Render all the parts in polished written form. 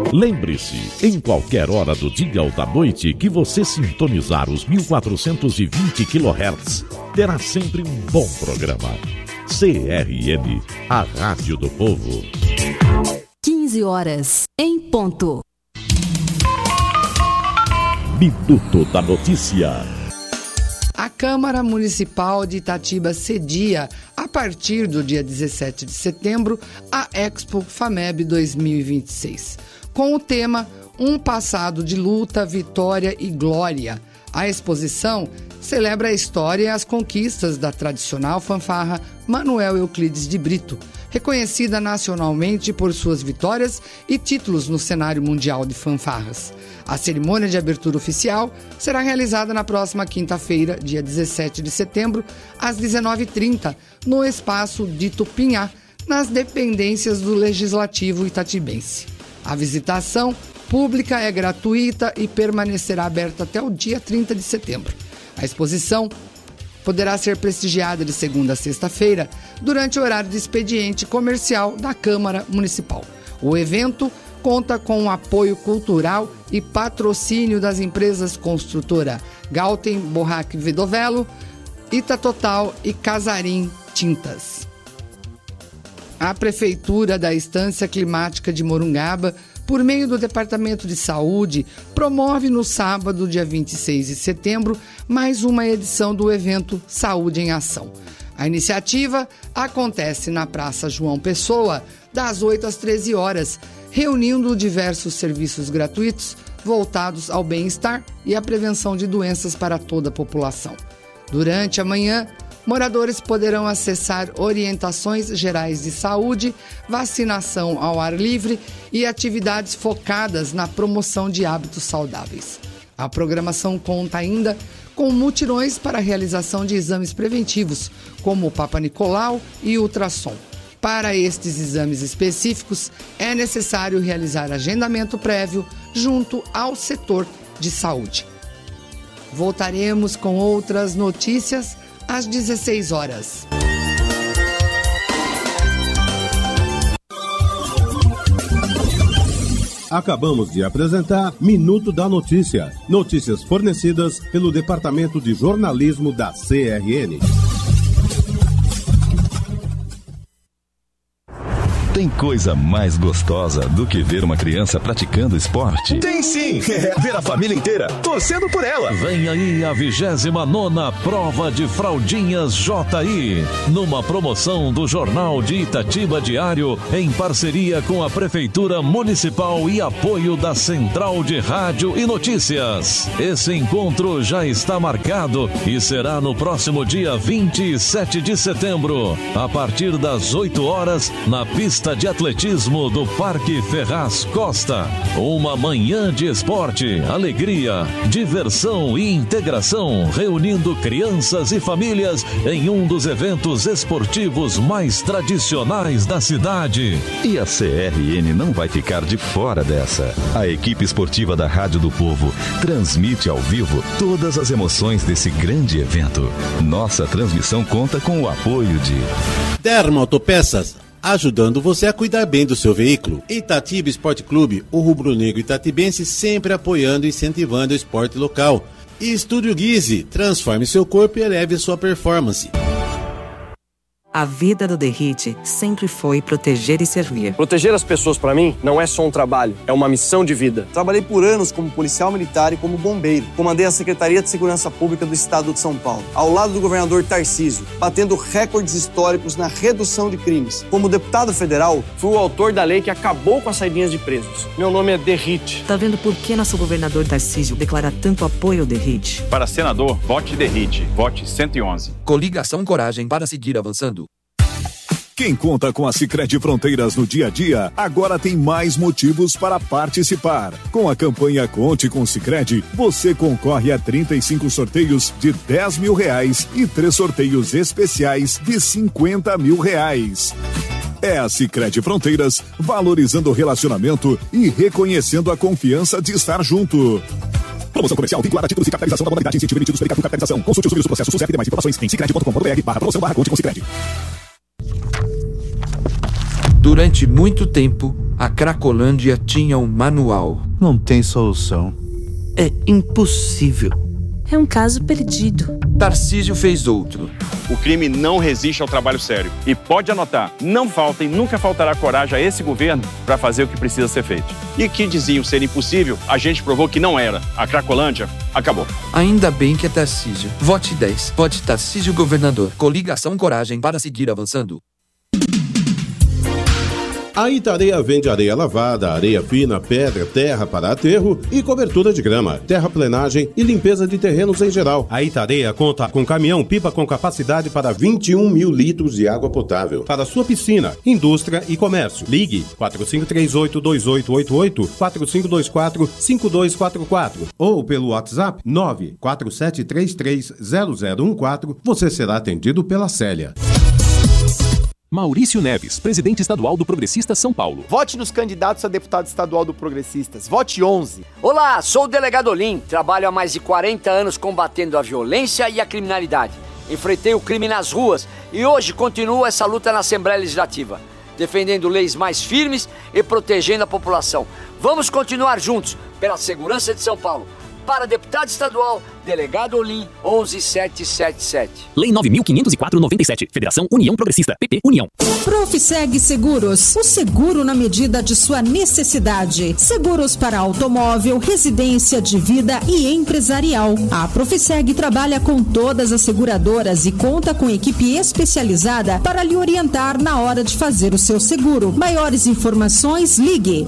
Lembre-se, em qualquer hora do dia ou da noite que você sintonizar os 1420 kHz, terá sempre um bom programa. CRN, a Rádio do Povo. 15 horas, em ponto. Minuto da Notícia. A Câmara Municipal de Itatiba cedia, a partir do dia 17 de setembro, a Expo FAMEB 2026, com o tema Um Passado de Luta, Vitória e Glória. A exposição celebra a história e as conquistas da tradicional fanfarra Manuel Euclides de Brito, reconhecida nacionalmente por suas vitórias e títulos no cenário mundial de fanfarras. A cerimônia de abertura oficial será realizada na próxima quinta-feira, dia 17 de setembro, às 19h30, no espaço de Tupinhá, nas dependências do Legislativo itatibense. A visitação pública é gratuita e permanecerá aberta até o dia 30 de setembro. A exposição poderá ser prestigiada de segunda a sexta-feira, durante o horário de expediente comercial da Câmara Municipal. O evento conta com o apoio cultural e patrocínio das empresas construtora Galten Borrac Vedovelo, Itatotal e Casarim Tintas. A Prefeitura da Estância Climática de Morungaba, por meio do Departamento de Saúde, promove no sábado, dia 26 de setembro, mais uma edição do evento Saúde em Ação. A iniciativa acontece na Praça João Pessoa, das 8 às 13 horas, reunindo diversos serviços gratuitos voltados ao bem-estar e à prevenção de doenças para toda a população. Durante a manhã, moradores poderão acessar orientações gerais de saúde, vacinação ao ar livre e atividades focadas na promoção de hábitos saudáveis. A programação conta ainda com mutirões para a realização de exames preventivos, como o Papa Nicolau e ultrassom. Para estes exames específicos, é necessário realizar agendamento prévio junto ao setor de saúde. Voltaremos com outras notícias às 16 horas. Acabamos de apresentar Minuto da Notícia. Notícias fornecidas pelo Departamento de Jornalismo da CRN. Tem coisa mais gostosa do que ver uma criança praticando esporte? Tem sim! Ver a família inteira torcendo por ela. Vem aí a 29ª Prova de Fraldinhas JI, numa promoção do Jornal de Itatiba Diário, em parceria com a Prefeitura Municipal e apoio da Central de Rádio e Notícias. Esse encontro já está marcado e será no próximo dia 27 de setembro, a partir das 8 horas, na pista de atletismo do Parque Ferraz Costa. Uma manhã de esporte, alegria, diversão e integração, reunindo crianças e famílias em um dos eventos esportivos mais tradicionais da cidade. E a CRN não vai ficar de fora dessa. A equipe esportiva da Rádio do Povo transmite ao vivo todas as emoções desse grande evento. Nossa transmissão conta com o apoio de Derma Autopeças, ajudando você a cuidar bem do seu veículo. Itatiba Esporte Clube, o rubro-negro itatibense sempre apoiando e incentivando o esporte local. E Estúdio Guise, transforme seu corpo e eleve sua performance. A vida do DERRIT sempre foi proteger e servir. Proteger as pessoas, para mim, não é só um trabalho, é uma missão de vida. Trabalhei por anos como policial militar e como bombeiro. Comandei a Secretaria de Segurança Pública do Estado de São Paulo, ao lado do governador Tarcísio, batendo recordes históricos na redução de crimes. Como deputado federal, fui o autor da lei que acabou com as saidinhas de presos. Meu nome é DERRIT. Tá vendo por que nosso governador Tarcísio declara tanto apoio ao DERRIT? Para senador, vote DERRIT. Vote 111. Coligação Coragem para seguir avançando. Quem conta com a Sicredi Fronteiras no dia a dia, agora tem mais motivos para participar. Com a campanha Conte com Sicredi, você concorre a 35 sorteios de R$10 mil e 3 sorteios especiais de R$50 mil. É a Sicredi Fronteiras, valorizando o relacionamento e reconhecendo a confiança de estar junto. Promoção comercial vinculada a títulos de capitalização da modalidade incentivo emitidos pela Capitalização. Consulte os números do processo SUSEP e demais informações em sicredi.com.br/promoção/Conte com Sicredi. Durante muito tempo, A Cracolândia tinha um manual. Não tem solução. É impossível. É um caso perdido. Tarcísio fez outro. O crime não resiste ao trabalho sério. E pode anotar, não falta e nunca faltará coragem a esse governo para fazer o que precisa ser feito. E que diziam ser impossível, a gente provou que não era. A Cracolândia acabou. Ainda bem que é Tarcísio. Vote 10. Vote Tarcísio governador. Coligação Coragem para seguir avançando. A Itareia vende areia lavada, areia fina, pedra, terra para aterro e cobertura de grama, terraplenagem e limpeza de terrenos em geral. A Itareia conta com caminhão-pipa com capacidade para 21 mil litros de água potável. Para sua piscina, indústria e comércio. Ligue 4538-2888, 4524-5244 ou pelo WhatsApp 947330014. Você será atendido pela Célia. Maurício Neves, presidente estadual do Progressistas São Paulo. Vote nos candidatos a deputado estadual do Progressistas. Vote 11. Olá, sou o delegado Olim. Trabalho há mais de 40 anos combatendo a violência e a criminalidade. Enfrentei o crime nas ruas e hoje continuo essa luta na Assembleia Legislativa, defendendo leis mais firmes e protegendo a população. Vamos continuar juntos pela segurança de São Paulo. Para deputado estadual, delegado Olim 11777. Lei 9.504/97. Federação União Progressista. PP União. Profiseg Seguros. O seguro na medida de sua necessidade. Seguros para automóvel, residência de vida e empresarial. A Profiseg trabalha com todas as seguradoras e conta com equipe especializada para lhe orientar na hora de fazer o seu seguro. Maiores informações, ligue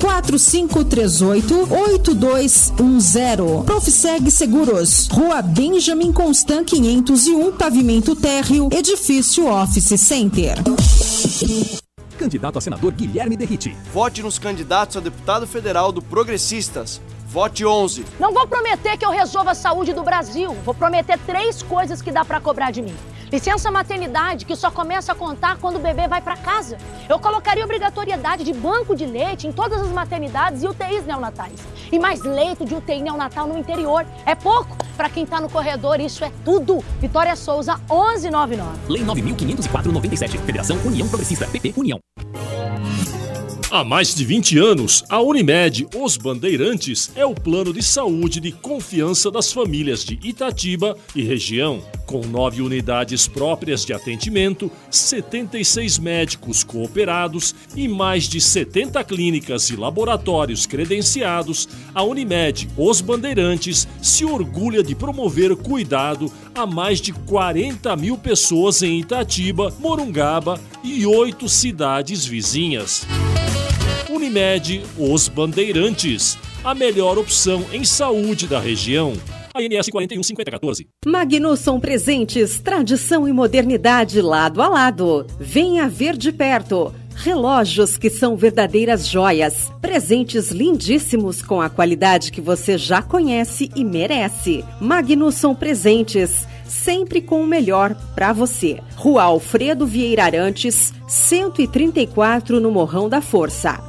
4538-8210. Profiseg Seguros. Rua Benjamin Constant 501, pavimento térreo, edifício Office Center. Candidato a senador Guilherme Derrite. Vote nos candidatos a deputado federal do Progressistas. Vote 11. Não vou prometer que eu resolva a saúde do Brasil. Vou prometer 3 coisas que dá pra cobrar de mim. Licença maternidade, que só começa a contar quando o bebê vai pra casa. Eu colocaria obrigatoriedade de banco de leite em todas as maternidades e UTIs neonatais. E mais leito de UTI neonatal no interior. É pouco? Pra quem tá no corredor, isso é tudo. Vitória Souza, 1199. Lei 9.504/97. Federação União Progressista. PP União. Há mais de 20 anos, a Unimed Os Bandeirantes é o plano de saúde de confiança das famílias de Itatiba e região. Com 9 unidades próprias de atendimento, 76 médicos cooperados e mais de 70 clínicas e laboratórios credenciados, a Unimed Os Bandeirantes se orgulha de promover cuidado a mais de 40 mil pessoas em Itatiba, Morungaba e 8 cidades vizinhas. Unimed Os Bandeirantes, a melhor opção em saúde da região. ANS 415014. Magnusson Presentes, tradição e modernidade lado a lado. Venha ver de perto. Relógios que são verdadeiras joias. Presentes lindíssimos com a qualidade que você já conhece e merece. Magnusson Presentes, sempre com o melhor para você. Rua Alfredo Vieira Arantes, 134 no Morrão da Força.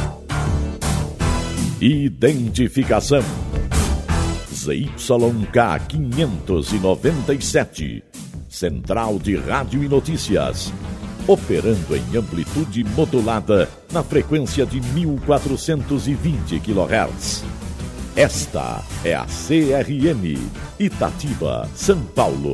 Identificação ZYK 597, Central de Rádio e Notícias, operando em amplitude modulada na frequência de 1420 kHz. Esta é a CRM Itatiba, São Paulo.